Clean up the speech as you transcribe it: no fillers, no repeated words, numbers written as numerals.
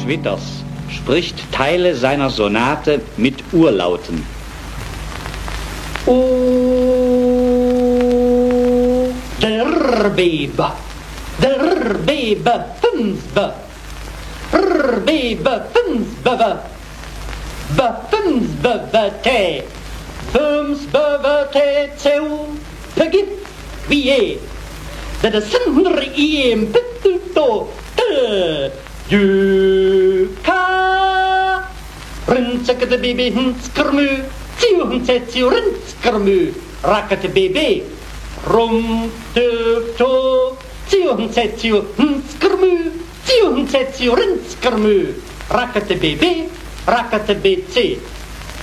Max Witters spricht Teile seiner Sonate mit Urlauten. O, der Bebe, fünfbe, Bebe, fünfbe, fünfbe, te, zeu, pegit, wie dat is zonder iem, pitto, du, ka, rintzeke de baby, hinskermu, tiu, rinskermu, rakke de baby, rom, to, tiu, hinskermu, tiu, rinskermu, rakke de baby, rakke de baby,